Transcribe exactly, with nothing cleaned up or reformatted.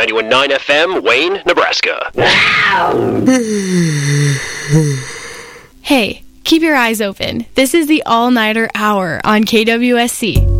ninety-one point nine F M, Wayne, Nebraska. Hey, keep your eyes open. This is the All-Nighter Hour on K W S C.